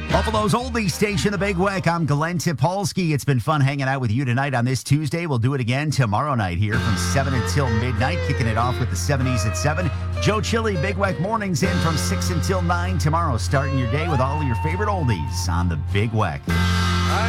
Buffalo's oldie station, The Big Weck. I'm Glenn Tipolsky. It's been fun hanging out with you tonight on this Tuesday. We'll do it again tomorrow night here from 7 until midnight, kicking it off with the 70s at 7. Joe Chili, Big Weck mornings in from 6 until 9 tomorrow, starting your day with all of your favorite oldies on The Big Weck.